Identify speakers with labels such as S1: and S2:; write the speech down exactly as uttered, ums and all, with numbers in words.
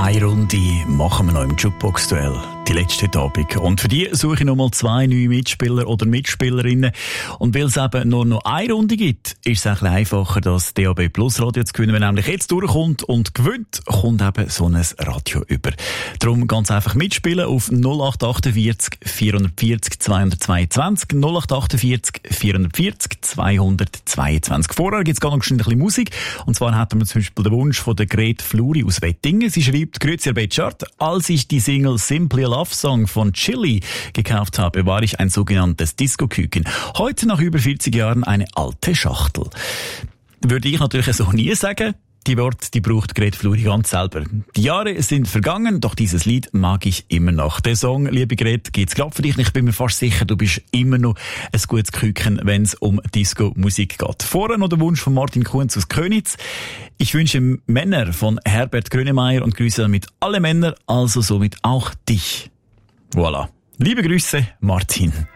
S1: Eine Runde machen wir noch im Jukebox-Duell. Die letzte heute Abend. Und für die suche ich noch mal zwei neue Mitspieler oder Mitspielerinnen. Und weil es eben nur noch eine Runde gibt, ist es ein bisschen einfacher, das D A B Plus Radio zu gewinnen. Wenn nämlich jetzt durchkommt und gewinnt, kommt eben so ein Radio über. Darum ganz einfach mitspielen auf null acht achtundvierzig vierhundertvierzig zweihundertzweiundzwanzig null acht achtundvierzig vierhundertvierzig zweihundertzweiundzwanzig. Vorher gibt es gar noch ein bisschen Musik. Und zwar hatten wir zum Beispiel den Wunsch von der Gret Fluri aus Wettingen. Sie schreibt: Grüezi, Herr Betschart, als ich die Single Simply a Love Song von Chili gekauft habe, war ich ein sogenanntes Disco-Küken. Heute nach über vierzig Jahren eine alte Schachtel. Würde ich natürlich so nie sagen. Die Worte, die braucht Gret Fluri ganz selber. Die Jahre sind vergangen, doch dieses Lied mag ich immer noch. Der Song, liebe Gret, geht's glatt für dich. Ich bin mir fast sicher, du bist immer noch ein gutes Küken, wenn es um Disco-Musik geht. Vorher noch der Wunsch von Martin Kunz aus Köniz. Ich wünsche Männer von Herbert Grönemeyer und Grüße mit alle Männer, also somit auch dich. Voilà. Liebe Grüße, Martin.